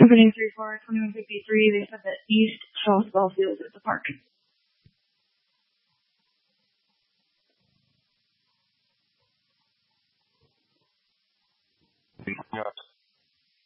Company 34-2153, they said that East South Bellfield is the park.